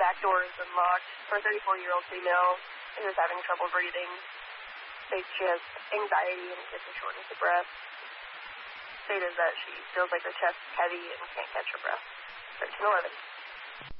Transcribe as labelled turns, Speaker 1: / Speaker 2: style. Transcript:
Speaker 1: back door is unlocked for a 34-year-old female who is having trouble breathing. She has anxiety and gets a shortness of breath. Stated that she feels like her chest is heavy and can't catch her breath. 1311.